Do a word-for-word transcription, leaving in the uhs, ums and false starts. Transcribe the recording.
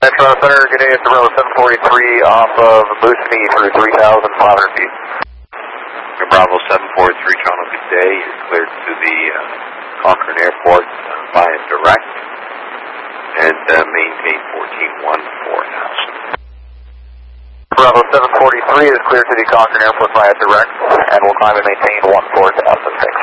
Metro Center, good day, it's the Bravo seven forty-three off of Boost Me through three thousand five hundred feet. Your Bravo seven forty-three, Toronto, good day. You're cleared to the uh, Cochrane Airport uh, via direct and uh, maintain fourteen one four thousand. Bravo seven forty-three is cleared to the Cochrane Airport via direct and will climb and maintain one four thousand.